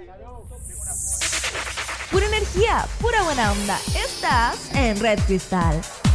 Pura energía, pura buena onda. Estás en Red Cristal.